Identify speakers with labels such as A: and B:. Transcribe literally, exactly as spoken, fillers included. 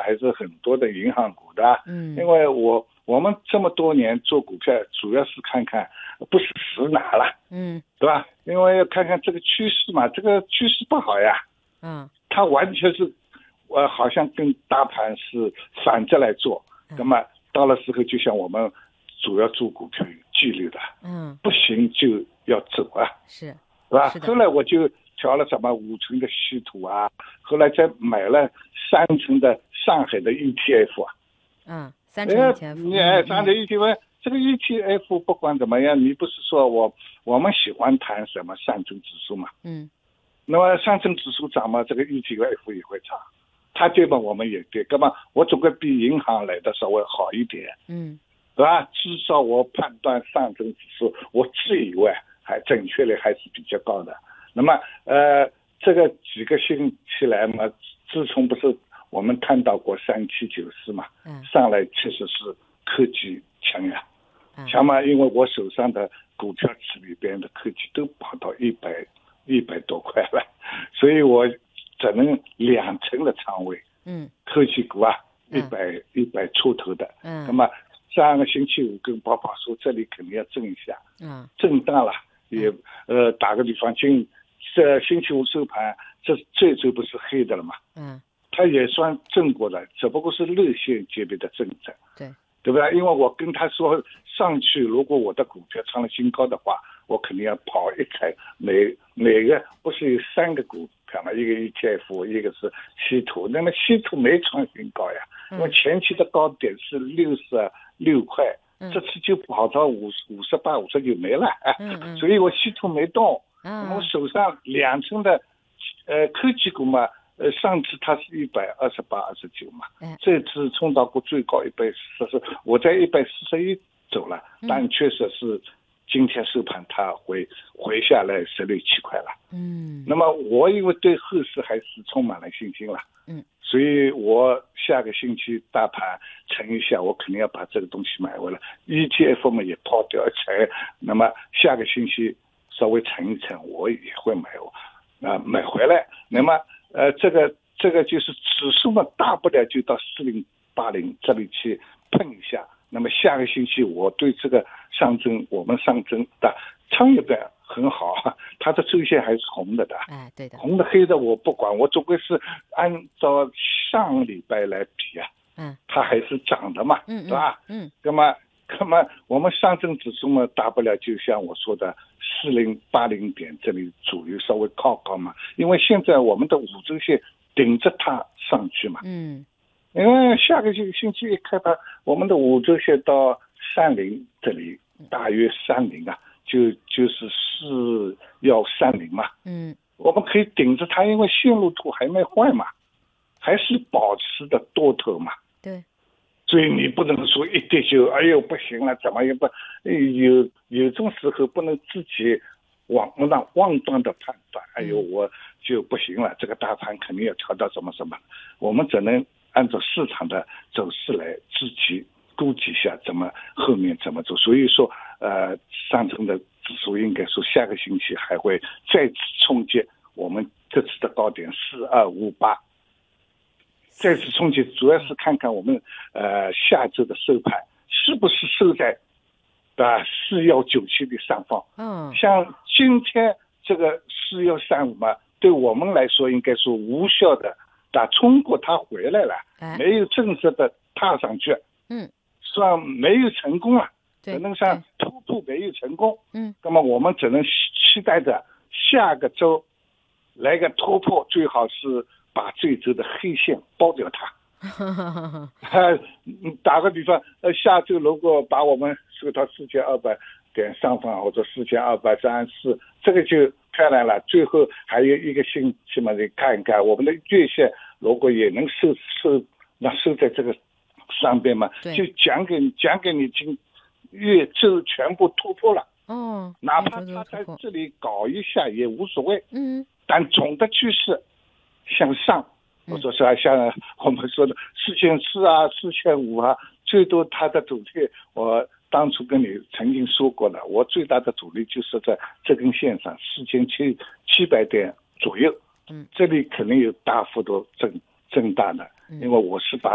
A: 还是很多的银行股的。嗯，因为我我们这么多年做股票，主要是看看不是死哪了，嗯，对吧？因为要看看这个趋势嘛，这个趋势不好呀，嗯，它完全是，呃，好像跟大盘是反着来做，那么到了时候就像我们主要做股票有纪律的，嗯，不行就要走啊，是，是吧？后来我就调了什么五成的稀土啊，后来再买了三成的上海的 E T F 啊，嗯，三成 E T F， 你哎，三成 E T F， 这个 E T F 不管怎么样，你不是说我我们喜欢谈什么上证指数嘛，嗯，那么上证指数涨嘛，这个 E T F 也会涨，它跌嘛，我们也跌，那么我总归比银行来的稍微好一点，嗯，对吧？至少我判断上证指数，我自以为还准确率还是比较高的。那么呃，这个几个星期来嘛，自从不是我们看到过三七九四嘛，嗯，上来确实是科技强呀，强嘛，因为我手上的股票池里边的科技都跑到一百一百多块了，所以我只能两成的仓位，嗯，科技股啊，一百一百出头的，嗯，那么上个星期五跟宝宝说这里肯定要震一下，嗯，震荡了也，呃，打个比方，今这星期五收盘，这这周不是黑的了嘛？嗯，它也算正过的，只不过是日线级别的正正，对，对不对？因为我跟他说上去，如果我的股票创了新高的话，我肯定要跑一开，每每个不是有三个股票嘛？一个 E T F， 一个是稀土，那么稀土没创新高呀，因为前期的高点是六十六块。嗯、这次就跑到五五十八、五十九没了，嗯嗯，所以我稀土没动。嗯，我手上两成的呃科技股嘛，呃上次它是一百二十八、二十九嘛，嗯，这次冲到过最高一百四十，我在一百四十一走了，但确实是今天收盘它回回下来十六七块了。嗯，那么我因为对后市还是充满了信心了。嗯。所以我下个星期大盘沉一下，我肯定要把这个东西买回来。E T F 嘛也抛掉一层，那么下个星期稍微沉一沉，我也会买，啊、呃、买回来。那么呃这个这个就是指数嘛，大不了就到四零八零这里去碰一下。那么下个星期我对这个上证，我们上证的创业板很好，它的周线还是红的的，哎，对的，红的黑的我不管，我总归是按照上礼拜来比啊，嗯，它还是涨的嘛，嗯，对吧？嗯，那么那么我们上证指数嘛，大不了就像我说的四零八零点这里左右稍微靠高嘛，因为现在我们的五周线顶着它上去嘛，嗯，因为下个星星期一开盘，我们的五周线到三零这里大约三零啊。就就是四幺三零嘛，嗯，我们可以顶着它，因为线路图还没坏嘛，还是保持的多头嘛，对，所以你不能说一跌就哎呦不行了，怎么也不有有种时候不能自己妄让妄断的判断，哎呦我就不行了，这个大盘肯定要调到什么什么，我们只能按照市场的走势来自己估计一下怎么后面怎么做，所以说呃上证的指数应该说下个星期还会再次冲击我们这次的高点四二五八，再次冲击主要是看看我们呃下周的收盘是不是收在啊四幺九七的上方。嗯，像今天这个四幺三五嘛，对我们来说应该说无效的，啊冲过它回来了，没有正式的踏上去。嗯。算没有成功了，只能上突破没有成功，嗯，那么我们只能期待着下个周来个突破，最好是把这周的黑线包掉它。打个比方，呃，下周如果把我们收到四千二百点上方或者四千二百三十四，这个就漂亮了。最后还有一个星期嘛，你看一看我们的月线，如果也能收收那收在这个上边嘛，就讲给讲给你听，月周全部突破了，哦，哪怕他在这里搞一下也无所谓，嗯，但总的趋势向上，或者说像我们说的四千四啊、四千五啊，最多它的阻力，我当初跟你曾经说过了，我最大的阻力就是在这根线上四千七七百点左右，嗯，这里肯定有大幅度震震荡的，因为我是把